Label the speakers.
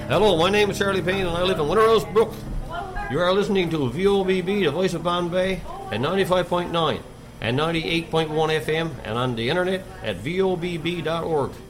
Speaker 1: Hello, my name is Charlie Payne and I live in Winterhouse Brook. You are listening to VOBB, the voice of Bombay, at 95.9 and 98.1 FM and on the internet at vobb.org.